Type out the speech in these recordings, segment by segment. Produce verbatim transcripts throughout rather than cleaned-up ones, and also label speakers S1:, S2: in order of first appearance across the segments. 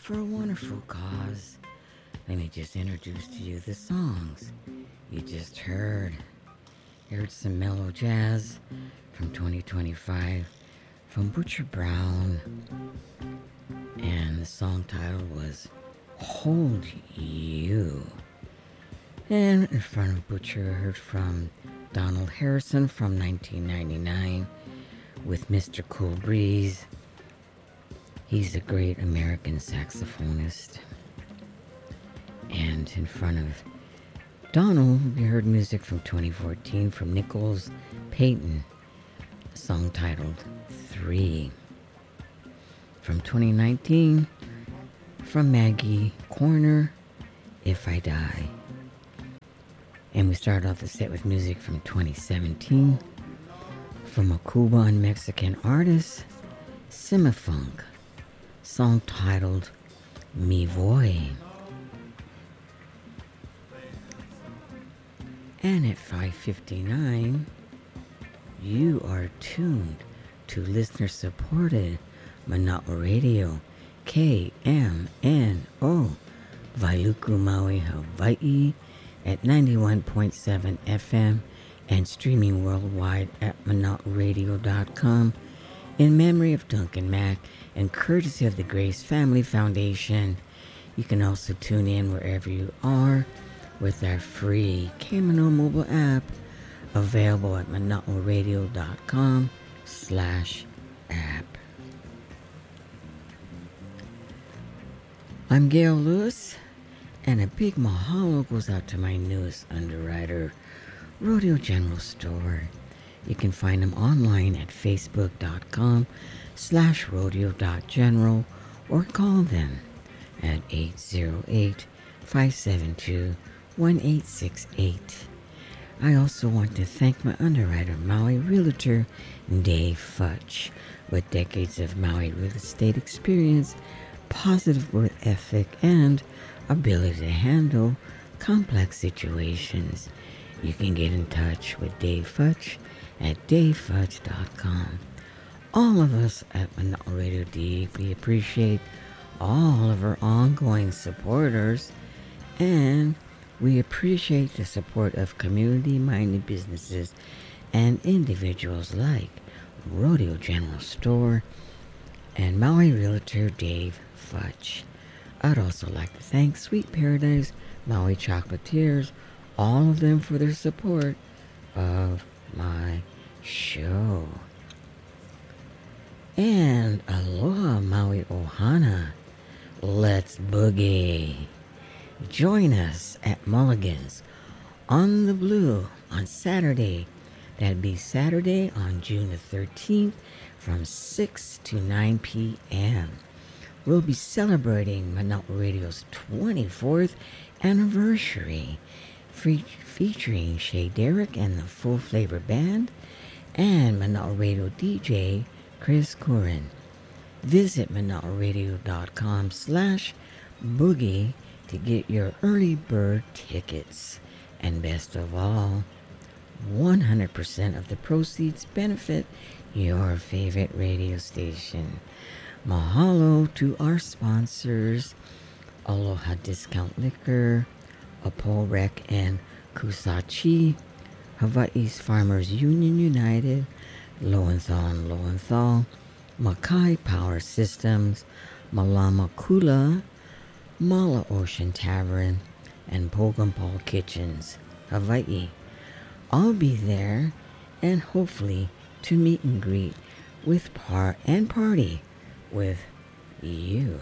S1: for a wonderful cause. Let me just introduce to you the songs you just heard. You heard some mellow jazz from twenty twenty-five from Butcher Brown, and the song title was Hold You. And in front of Butcher, I heard from Donald Harrison from nineteen ninety-nine with Mister Cool Breeze. He's a great American saxophonist. And in front of Donald, we heard music from twenty fourteen from Nichols Payton, a song titled Three. From twenty nineteen, from Maggie Corner, If I Die. And we started off the set with music from twenty seventeen from a Cuban Mexican artist, Simifunk, song titled Mi Voy. And at five fifty-nine, you are tuned to listener-supported Mana'o Radio, K M N O, Wailuku, Maui, Hawaii, at ninety-one point seven F M and streaming worldwide at mana'o radio dot com in memory of Duncan Mack and courtesy of the Grace Family Foundation. You can also tune in wherever you are with our free K M N O mobile app available at mana'o radio dot com slash app. I'm Gail Lewis, and a big mahalo goes out to my newest underwriter, Rodeo General Store. You can find them online at facebook.com slash rodeo.general or call them at eight zero eight, five seven two, one eight six eight. I also want to thank my underwriter, Maui Realtor Dave Futch, with decades of Maui real estate experience, positive work ethic, and ability to handle complex situations. You can get in touch with Dave Futch at dave futch dot com. All of us at Mana'o Radio deeply appreciate all of our ongoing supporters, and we appreciate the support of community-minded businesses and individuals like Rodeo General Store and Maui Realtor Dave Futch. I'd also like to thank Sweet Paradise, Maui Chocolatiers, all of them for their support of my show. And aloha Maui Ohana, let's boogie. Join us at Mulligan's on the Blue on Saturday. That'd be Saturday on June the thirteenth from six to nine p.m. We'll be celebrating Mana'o Radio's twenty-fourth anniversary, fe- featuring Shay Derrick and the Full Flavor Band and Mana'o Radio D J Chris Curran. Visit mana'o radio dot com slash boogie to get your early bird tickets. And best of all, one hundred percent of the proceeds benefit your favorite radio station. Mahalo to our sponsors, Aloha Discount Liquor, Apo Rec and Kusachi, Hawaii's Farmers Union United, Lowenthal and Lowenthal, Makai Power Systems, Malama Kula, Mala Ocean Tavern, and Pogampal Kitchens, Hawaii. I'll be there, and hopefully to meet and greet with par and party with you.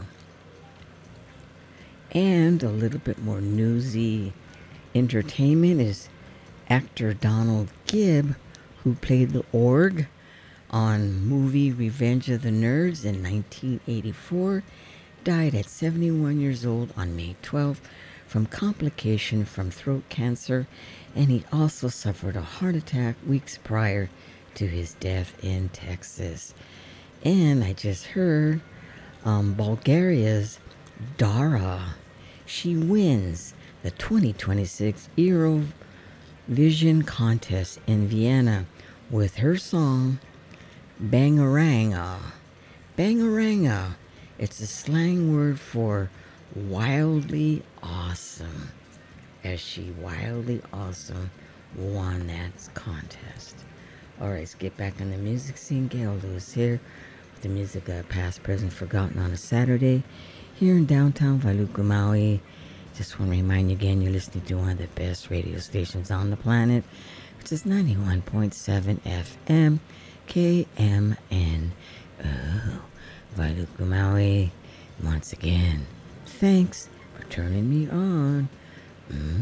S1: And a little bit more newsy entertainment is actor Donald Gibb, who played the org on movie Revenge of the Nerds in nineteen eighty-four, died at seventy-one years old on May twelfth from complication from throat cancer, and he also suffered a heart attack weeks prior to his death in Texas. And I just heard um, Bulgaria's Dara, she wins the twenty twenty-six Eurovision contest in Vienna with her song Bangaranga. Bangaranga It's a slang word for wildly awesome, as she wildly awesome won that contest. All right, let's get back on the music scene. Gail Lewis here with the music of past, present, forgotten on a Saturday here in downtown Wailuku, Maui. Just want to remind you again, you're listening to one of the best radio stations on the planet, which is ninety-one point seven F M, K M N O, Wailuku, Maui. Once again, thanks for turning me on. Mm.